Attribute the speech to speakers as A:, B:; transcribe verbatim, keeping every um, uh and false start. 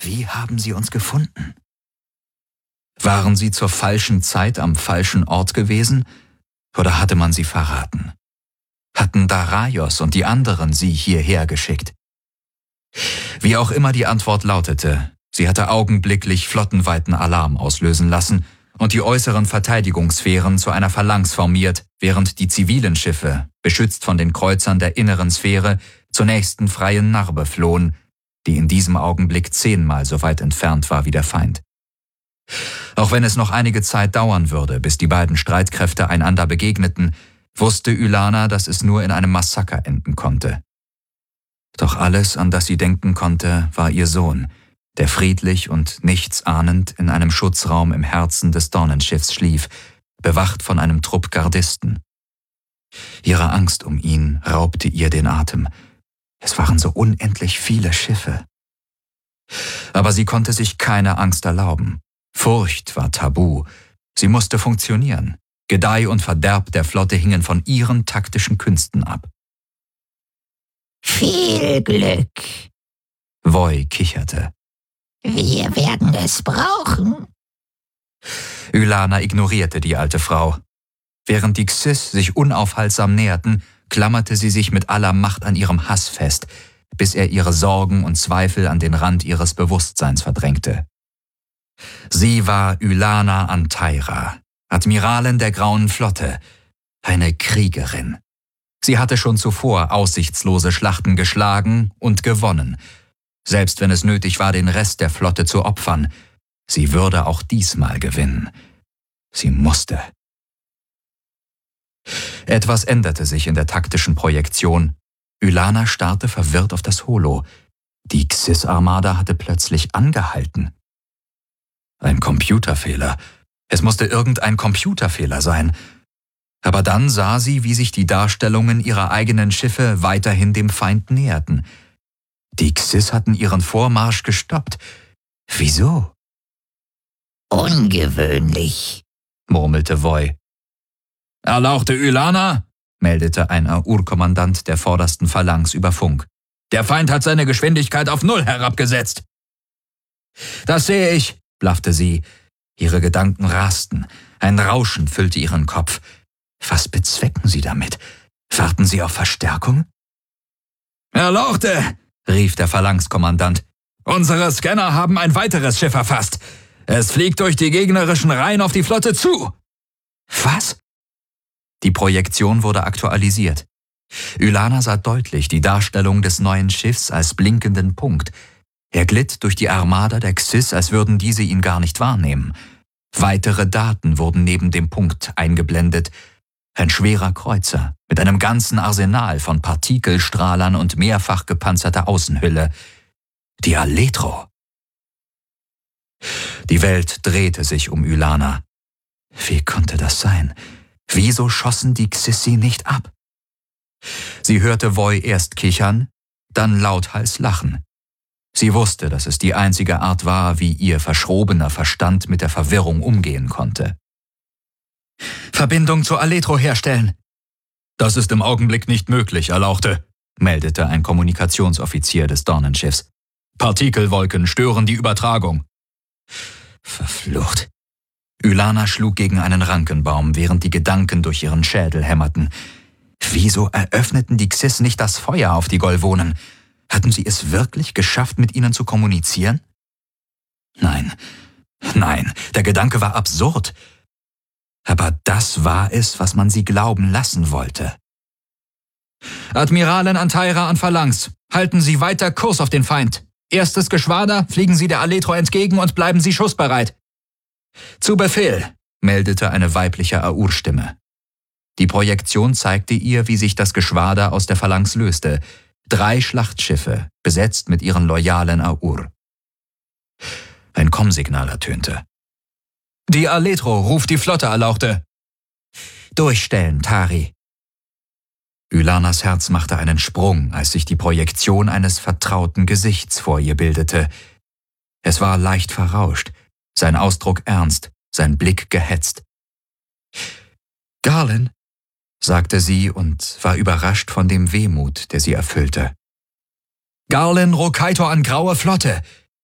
A: Wie haben sie uns gefunden? Waren sie zur falschen Zeit am falschen Ort gewesen, oder hatte man sie verraten? Hatten Daraios und die anderen sie hierher geschickt? Wie auch immer die Antwort lautete, sie hatte augenblicklich flottenweiten Alarm auslösen lassen und die äußeren Verteidigungssphären zu einer Phalanx formiert, während die zivilen Schiffe, beschützt von den Kreuzern der inneren Sphäre, zur nächsten freien Narbe flohen, die in diesem Augenblick zehnmal so weit entfernt war wie der Feind. Auch wenn es noch einige Zeit dauern würde, bis die beiden Streitkräfte einander begegneten, wusste Ylana, dass es nur in einem Massaker enden konnte. Doch alles, an das sie denken konnte, war ihr Sohn, der friedlich und nichtsahnend in einem Schutzraum im Herzen des Dornenschiffs schlief, bewacht von einem Trupp Gardisten. Ihre Angst um ihn raubte ihr den Atem. Es waren so unendlich viele Schiffe. Aber sie konnte sich keine Angst erlauben. Furcht war tabu. Sie musste funktionieren. Gedeih und Verderb der Flotte hingen von ihren taktischen Künsten ab.
B: Viel Glück.
A: Voi kicherte.
B: Wir werden es brauchen.
A: Ylana ignorierte die alte Frau. Während die Xyz sich unaufhaltsam näherten, klammerte sie sich mit aller Macht an ihrem Hass fest, bis er ihre Sorgen und Zweifel an den Rand ihres Bewusstseins verdrängte. Sie war Ylana Anteira, Admiralin der Grauen Flotte, eine Kriegerin. Sie hatte schon zuvor aussichtslose Schlachten geschlagen und gewonnen. Selbst wenn es nötig war, den Rest der Flotte zu opfern, sie würde auch diesmal gewinnen. Sie musste. Etwas änderte sich in der taktischen Projektion. Ylana starrte verwirrt auf das Holo. Die Xyz-Armada hatte plötzlich angehalten. Ein Computerfehler. Es musste irgendein Computerfehler sein. Aber dann sah sie, wie sich die Darstellungen ihrer eigenen Schiffe weiterhin dem Feind näherten. Die Xyz hatten ihren Vormarsch gestoppt. Wieso?
B: Ungewöhnlich,
A: murmelte Voi. Erlauchte Ylana, meldete ein Aur-Kommandant der vordersten Phalanx über Funk. Der Feind hat seine Geschwindigkeit auf Null herabgesetzt. Das sehe ich, blaffte sie. Ihre Gedanken rasten. Ein Rauschen füllte ihren Kopf. Was bezwecken sie damit? Warten sie auf Verstärkung? Erlauchte, rief der Phalanx-Kommandant. Unsere Scanner haben ein weiteres Schiff erfasst. Es fliegt durch die gegnerischen Reihen auf die Flotte zu. Was? Die Projektion wurde aktualisiert. Ylana sah deutlich die Darstellung des neuen Schiffs als blinkenden Punkt. Er glitt durch die Armada der Xyz, als würden diese ihn gar nicht wahrnehmen. Weitere Daten wurden neben dem Punkt eingeblendet. Ein schwerer Kreuzer mit einem ganzen Arsenal von Partikelstrahlern und mehrfach gepanzerter Außenhülle. Die Aletro. Die Welt drehte sich um Ylana. Wie konnte das sein? Wieso schossen die Xyz sie nicht ab? Sie hörte Voi erst kichern, dann lauthals lachen. Sie wusste, dass es die einzige Art war, wie ihr verschrobener Verstand mit der Verwirrung umgehen konnte. Verbindung zur Aletro herstellen. Das ist im Augenblick nicht möglich, Erlauchte, meldete ein Kommunikationsoffizier des Dornenschiffs. Partikelwolken stören die Übertragung. Verflucht. Ylana schlug gegen einen Rankenbaum, während die Gedanken durch ihren Schädel hämmerten. Wieso eröffneten die Xyz nicht das Feuer auf die Golvonen? Hatten sie es wirklich geschafft, mit ihnen zu kommunizieren? Nein, nein, der Gedanke war absurd. Aber das war es, was man sie glauben lassen wollte. Admiralin Anteira an Phalanx, halten Sie weiter Kurs auf den Feind. Erstes Geschwader, fliegen Sie der Aletro entgegen und bleiben Sie schussbereit. Zu Befehl, meldete eine weibliche Aur-Stimme. Die Projektion zeigte ihr, wie sich das Geschwader aus der Phalanx löste. Drei Schlachtschiffe, besetzt mit ihren loyalen Aur. Ein Kommsignal ertönte. Die Aletro ruft die Flotte, Erlauchte. Durchstellen, Tari. Ylanas Herz machte einen Sprung, als sich die Projektion eines vertrauten Gesichts vor ihr bildete. Es war leicht verrauscht, sein Ausdruck ernst, sein Blick gehetzt. Garlen, sagte sie und war überrascht von dem Wehmut, der sie erfüllte. Garlen Rokaitor an Graue Flotte,